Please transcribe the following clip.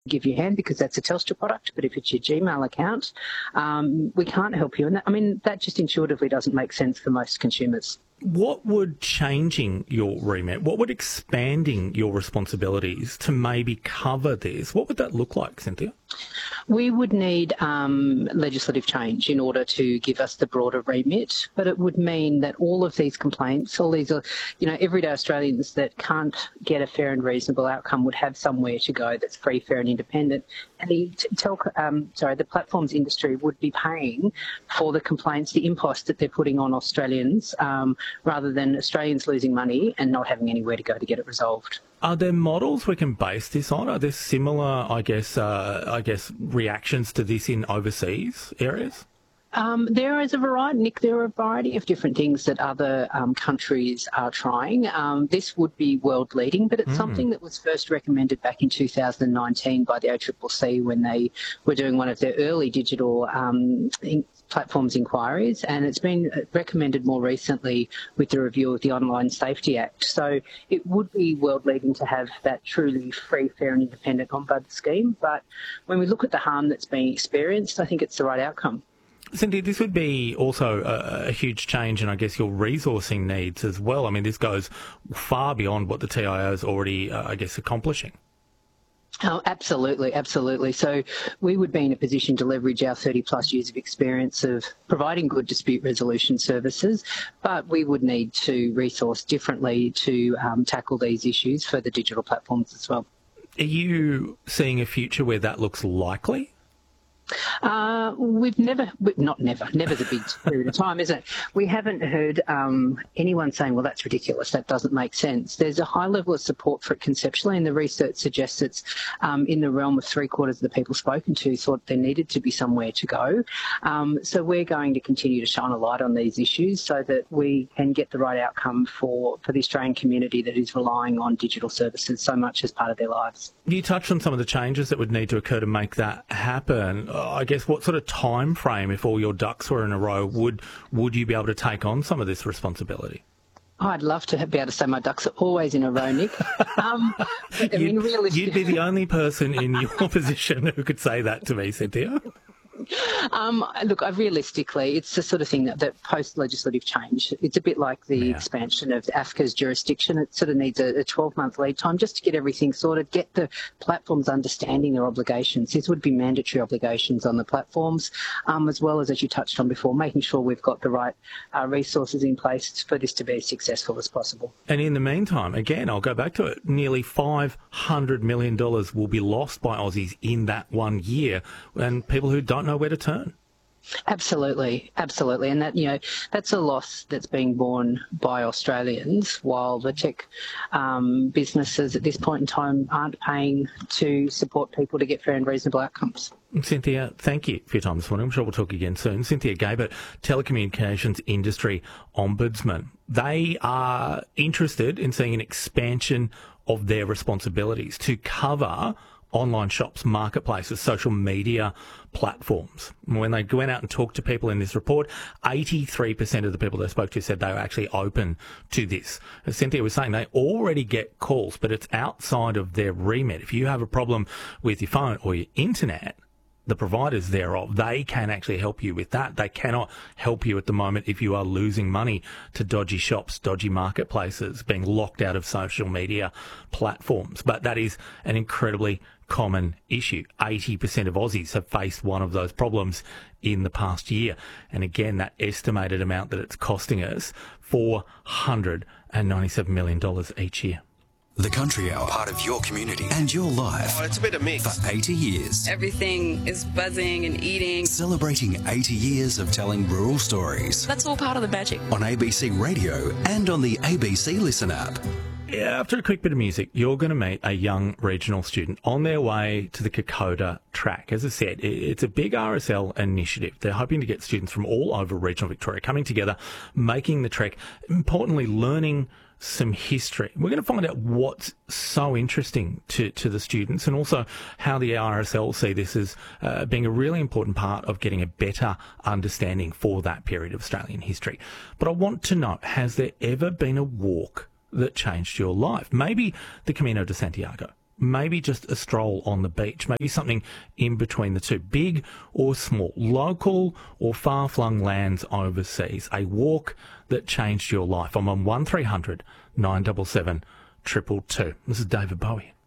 give you a hand because that's a Telstra product, but if it's your Gmail account, we can't help you. And that just intuitively doesn't make sense for most consumers. What would changing your remit, what would expanding your responsibilities to maybe cover this, what would that look like, Cynthia? We would need legislative change in order to give us the broader remit, but it would mean that all of these complaints, all these, everyday Australians that can't get a fair and reasonable outcome would have somewhere to go that's free, fair and independent. And the platforms industry would be paying for the complaints, the impost that they're putting on Australians, rather than Australians losing money and not having anywhere to go to get it resolved. Are there models we can base this on? Are there similar, reactions to this in overseas areas? There is a variety, Nick. There are a variety of different things that other countries are trying. This would be world leading, but it's something that was first recommended back in 2019 by the ACCC when they were doing one of their early digital platforms inquiries, and it's been recommended more recently with the review of the Online Safety Act. So it would be world leading to have that truly free, fair and independent Ombud scheme. But when we look at the harm that's being experienced, I think it's the right outcome. Cynthia, this would be also a huge change in, I guess, your resourcing needs as well. I mean, this goes far beyond what the TIO is already, accomplishing. Oh, absolutely, absolutely. So we would be in a position to leverage our 30-plus years of experience of providing good dispute resolution services, but we would need to resource differently to tackle these issues for the digital platforms as well. Are you seeing a future where that looks likely? Never's a big period of time, isn't it? We haven't heard anyone saying, well, that's ridiculous, that doesn't make sense. There's a high level of support for it conceptually, and the research suggests it's in the realm of 3/4 of the people spoken to thought there needed to be somewhere to go. So we're going to continue to shine a light on these issues so that we can get the right outcome for the Australian community that is relying on digital services so much as part of their lives. You touched on some of the changes that would need to occur to make that happen. I guess what sort of time frame, if all your ducks were in a row, would you be able to take on some of this responsibility? I'd love to be able to say my ducks are always in a row, Nick. Realistically, you'd be the only person in your position who could say that to me, Cynthia. Look, realistically, it's the sort of thing that post-legislative change, it's a bit like the expansion of AFCA's jurisdiction. It sort of needs a 12-month lead time just to get everything sorted, get the platforms understanding their obligations. These would be mandatory obligations on the platforms, as well as you touched on before, making sure we've got the right resources in place for this to be as successful as possible. And in the meantime, again, I'll go back to it, nearly $500 million will be lost by Aussies in that 1 year, and people who don't know where to turn. Absolutely. And that's a loss that's being borne by Australians, while the tech businesses at this point in time aren't paying to support people to get fair and reasonable outcomes. Cynthia, thank you for your time this morning. I'm sure we'll talk again soon. Cynthia Gabert, Telecommunications Industry Ombudsman. They are interested in seeing an expansion of their responsibilities to cover online shops, marketplaces, social media platforms. When they went out and talked to people in this report, 83% of the people they spoke to said they were actually open to this. As Cynthia was saying, they already get calls, but it's outside of their remit. If you have a problem with your phone or your internet, the providers thereof, they can actually help you with that. They cannot help you at the moment if you are losing money to dodgy shops, dodgy marketplaces, being locked out of social media platforms. But that is an incredibly common issue. 80% of Aussies have faced one of those problems in the past year. And again, that estimated amount that it's costing us, $497 million each year. The Country Hour, part of your community and your life. Oh, it's a bit of mix. For 80 years. Everything is buzzing and eating. Celebrating 80 years of telling rural stories. That's all part of the magic. On ABC Radio and on the ABC Listen app. Yeah, after a quick bit of music, you're going to meet a young regional student on their way to the Kokoda track. As I said, it's a big RSL initiative. They're hoping to get students from all over regional Victoria coming together, making the trek, importantly, learning some history. We're going to find out what's so interesting to the students, and also how the RSL see this as being a really important part of getting a better understanding for that period of Australian history. But I want to know, has there ever been a walk that changed your life? Maybe the Camino de Santiago. maybe just a stroll on the beach, maybe something in between the two, big or small, local or far-flung lands overseas, a walk that changed your life. I'm on 1300 977 222. This is David Bowie.